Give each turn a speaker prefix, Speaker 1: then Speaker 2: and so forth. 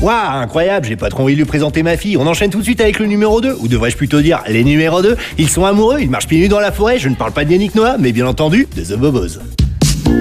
Speaker 1: Waouh, incroyable, j'ai pas trop envie de lui présenter ma fille. On enchaîne tout de suite avec le numéro 2, ou devrais-je plutôt dire les numéros 2. Ils sont amoureux, ils marchent pieds nus dans la forêt, je ne parle pas d'Yannick Noah, mais bien entendu de The Bobos.